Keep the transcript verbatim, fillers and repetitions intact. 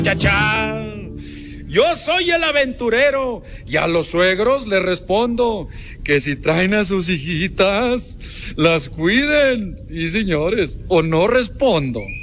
Chachá. Yo soy el aventurero y a los suegros les respondo que si traen a sus hijitas, las cuiden. Y señores, o no respondo.